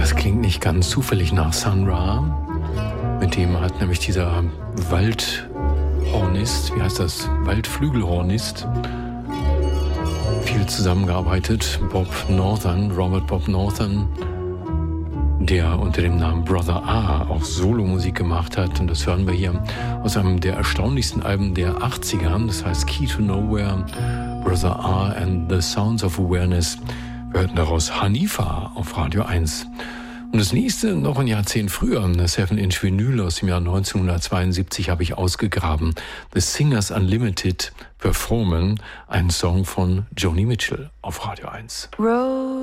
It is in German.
Das klingt nicht ganz zufällig nach Sun Ra. Mit dem hat nämlich dieser Waldhornist, wie heißt das? Waldflügelhornist, viel zusammengearbeitet. Robert Bob Northern, der unter dem Namen Brother A auch Solomusik gemacht hat. Und das hören wir hier aus einem der erstaunlichsten Alben der 80er. Das heißt Key to Nowhere, Brother A and the Sounds of Awareness. Wir hörten daraus Hanifa auf Radio 1. Und das nächste, noch ein Jahrzehnt früher, eine 7-Inch Vinyl aus dem Jahr 1972 habe ich ausgegraben. The Singers Unlimited performen einen Song von Joni Mitchell auf Radio 1.